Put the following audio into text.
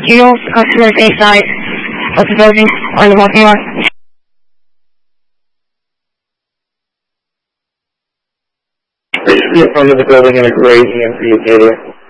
Do you know the customer face size of the building or the parking lot? In front of the building in a gray EMC area.